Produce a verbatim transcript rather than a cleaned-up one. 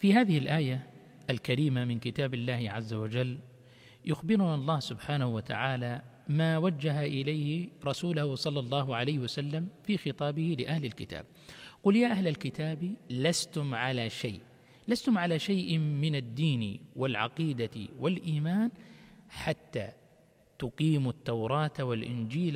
في هذه الآية الكريمة من كتاب الله عز وجل يخبرنا الله سبحانه وتعالى ما وجه إليه رسوله صلى الله عليه وسلم في خطابه لأهل الكتاب. قل يا أهل الكتاب لستم على شيء لستم على شيء من الدين والعقيدة والإيمان حتى تقيموا التوراة والإنجيل